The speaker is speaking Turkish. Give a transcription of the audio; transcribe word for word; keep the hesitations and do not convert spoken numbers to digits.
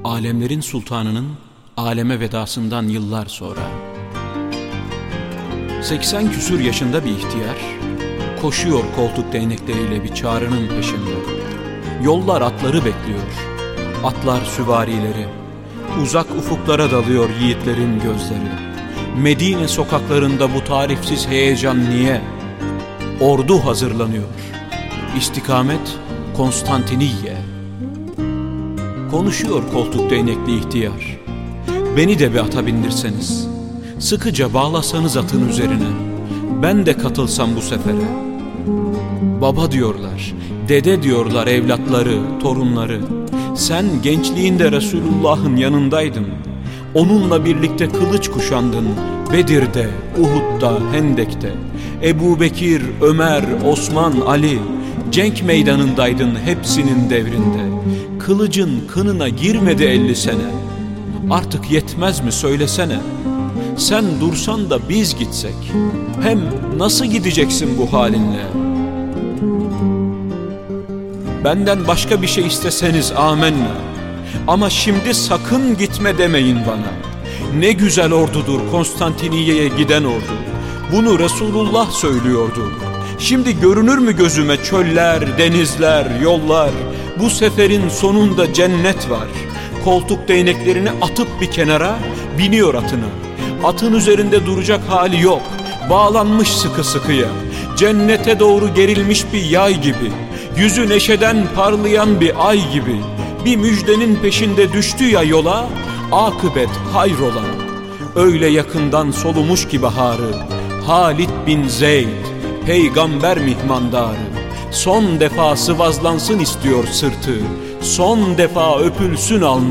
Alemlerin sultanının aleme vedasından yıllar sonra. seksen küsur yaşında bir ihtiyar koşuyor koltuk değnekleriyle bir çağrının peşinde. Yollar atları bekliyor, atlar süvarileri. Uzak ufuklara dalıyor yiğitlerin gözleri. Medine sokaklarında bu tarifsiz heyecan niye? Ordu hazırlanıyor, istikamet Konstantiniye. Konuşuyor koltuk değnekli ihtiyar. Beni de bir ata bindirseniz, sıkıca bağlasanız atın üzerine, ben de katılsam bu sefere. Baba diyorlar, dede diyorlar evlatları, torunları. Sen gençliğinde Resulullah'ın yanındaydın. Onunla birlikte kılıç kuşandın. Bedir'de, Uhud'da, Hendek'te. Ebu Bekir, Ömer, Osman, Ali. Cenk meydanındaydın hepsinin devrinde. Kılıcın kınına girmedi elli sene. Artık yetmez mi söylesene. Sen dursan da biz gitsek. Hem nasıl gideceksin bu halinle? Benden başka bir şey isteseniz amenna. Ama şimdi sakın gitme demeyin bana. Ne güzel ordudur Konstantiniye'ye giden ordu. Bunu Resulullah söylüyordu. Şimdi görünür mü gözüme çöller, denizler, yollar? Bu seferin sonunda cennet var. Koltuk değneklerini atıp bir kenara biniyor atına. Atın üzerinde duracak hali yok. Bağlanmış sıkı sıkıya. Cennete doğru gerilmiş bir yay gibi. Yüzü neşeden parlayan bir ay gibi. Bir müjdenin peşinde düştü ya yola, akıbet hayrola. Öyle yakından solumuş ki baharı, Halid bin Zeyd, peygamber mihmandarı. Son defa sıvazlansın istiyor sırtı, son defa öpülsün alnı.